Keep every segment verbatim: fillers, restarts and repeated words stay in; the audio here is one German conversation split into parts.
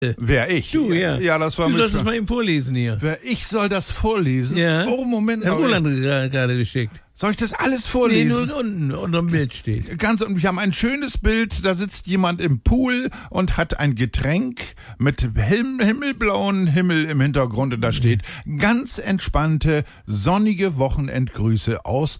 Wer ich? Du, ja. Ja, das war Du mit sollst es schon- mal eben vorlesen hier. Wer ich soll das vorlesen? Ja. Oh, Moment Herr mal. Roland hat gra- gerade geschickt. Soll ich das alles Nee, vorlesen? nur unten, unterm Bild steht. Ganz, und wir haben ein schönes Bild, da sitzt jemand im Pool und hat ein Getränk mit him himmelblauen Himmel im Hintergrund und da steht ganz entspannte, sonnige Wochenendgrüße aus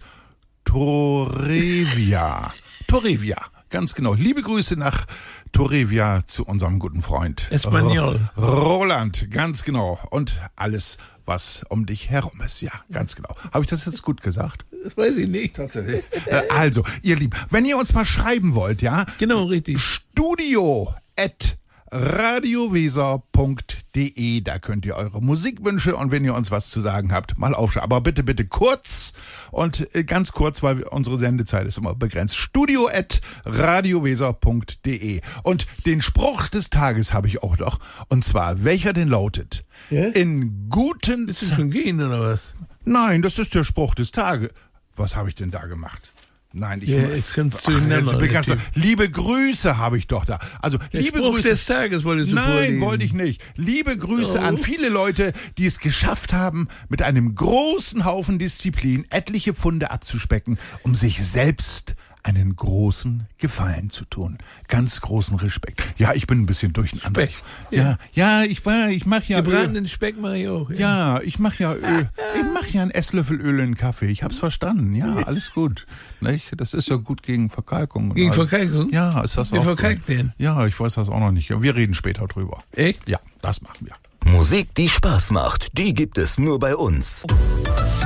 Torrevia. Torrevia, ganz genau. Liebe Grüße nach Torrevia zu unserem guten Freund. Espanol. R- Roland, ganz genau. Und alles, was um dich herum ist, ja, ganz genau. Habe ich das jetzt gut gesagt? Das weiß ich nicht. Äh, Also, ihr Lieben, wenn ihr uns mal schreiben wollt, ja, Genau, richtig. studio at radioweser punkt de, da könnt ihr eure Musikwünsche und wenn ihr uns was zu sagen habt, mal aufschreiben. Aber bitte, bitte kurz und äh, ganz kurz, weil wir, unsere Sendezeit ist immer begrenzt. studio at radioweser punkt de. Und den Spruch des Tages habe ich auch noch. Und zwar, welcher denn lautet? Ja? In guten Willst du Zeiten. schon gehen, oder was? Nein, das ist der Spruch des Tages. Was habe ich denn da gemacht? Nein, ich Ja, jetzt kannst du Ach, durcheinander jetzt bin ich ganz erzählen. liebe Grüße habe ich doch da. Also Der liebe Spruch Grüße. des Tages wolltest du Nein, vorlesen. wollte ich nicht. Liebe Grüße Oh. an viele Leute, die es geschafft haben, mit einem großen Haufen Disziplin etliche Pfunde abzuspecken, um sich selbst einen großen Gefallen zu tun. Ganz großen Respekt. Ja, ich bin ein bisschen durcheinander. Speck. Ja, ja, ich war, ich mache ja Öl. Gebratenen Speck mache ich auch. Ja, ich mache ja Öl. Ich mache ja einen Esslöffel Öl in den Kaffee. Ich hab's verstanden. Ja, alles gut. Nicht? Das ist ja gut gegen Verkalkung. und Gegen alles. Verkalkung? Ja, ist das Wer auch. verkalkt gut. denn? Ja, ich weiß das auch noch nicht. Wir reden später drüber. Echt? Ja, das machen wir. Musik, die Spaß macht, die gibt es nur bei uns.